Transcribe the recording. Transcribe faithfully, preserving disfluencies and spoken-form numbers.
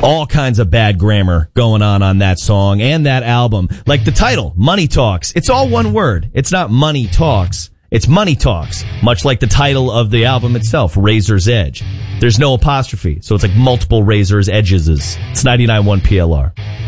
All kinds of bad grammar going on on that song and that album. Like the title, Money Talks. It's all one word. It's not Money Talks. It's Money Talks. Much like the title of the album itself, Razor's Edge. There's no apostrophe, so it's like multiple Razor's Edges. It's ninety-nine point one P L R.